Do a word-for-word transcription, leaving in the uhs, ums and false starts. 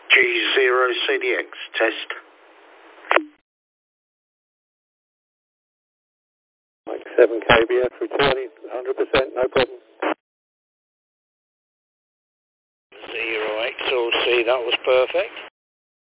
G zero C D X, test. Mike seven K B F returning, one hundred percent, no problem. Zero X L C, that was perfect.